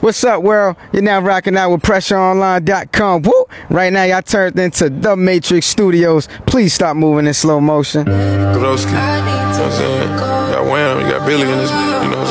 What's up, world? You're now rocking out with PressureOnline.com. Woo! Right now, y'all turned into The Matrix Studios. Please stop moving in slow motion. Broski, you know what I'm saying? You got Wham, you got Billy in this, you know what I'm saying?